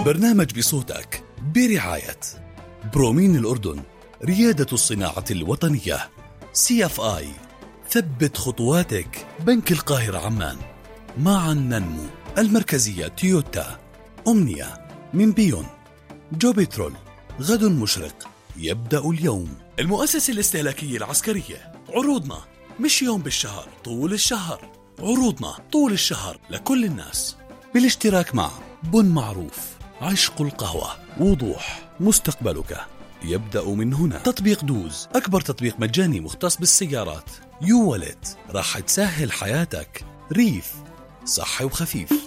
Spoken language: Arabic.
برنامج بصوتك برعاية برومين الأردن، ريادة الصناعة الوطنية. CFI، ثبت خطواتك. بنك القاهرة عمان، معا ننمو. المركزية تويوتا. أمنية من بيون. جوبيترول، غد مشرق يبدأ اليوم. المؤسسة الاستهلاكية العسكرية، عروضنا مش يوم بالشهر، طول الشهر. عروضنا طول الشهر لكل الناس، بالاشتراك مع بن معروف، عشق القهوة، وضوح. مستقبلك يبدأ من هنا. تطبيق دوز، أكبر تطبيق مجاني مختص بالسيارات. يو ولد، راح تسهل حياتك. ريف، صحي وخفيف.